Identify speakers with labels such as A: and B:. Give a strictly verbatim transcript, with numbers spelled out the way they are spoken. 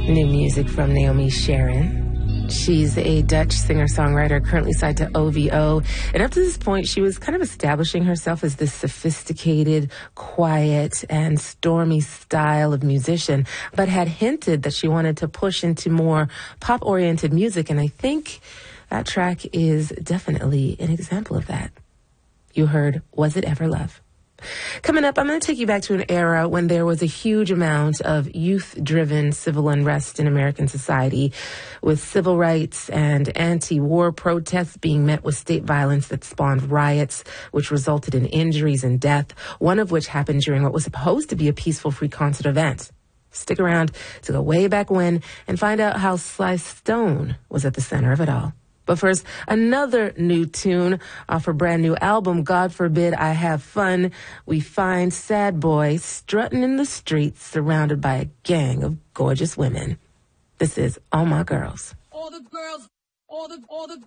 A: New music from Naomi Sharon. She's a Dutch singer-songwriter currently signed to O V O. And up to this point, she was kind of establishing herself as this sophisticated, quiet, and stormy style of musician, but had hinted that she wanted to push into more pop-oriented music. And I think that track is definitely an example of that. You heard Was It Ever Love? Coming up, I'm going to take you back to an era when there was a huge amount of youth-driven civil unrest in American society, with civil rights and anti-war protests being met with state violence that spawned riots, which resulted in injuries and death, one of which happened during what was supposed to be a peaceful free concert event. Stick around to go way back when and find out how Sly Stone was at the center of it all. But first, another new tune off her brand new album, God Forbid I Have Fun. We find Sad Boy strutting in the streets surrounded by a gang of gorgeous women. This is All My Girls.
B: All the girls, all the, all the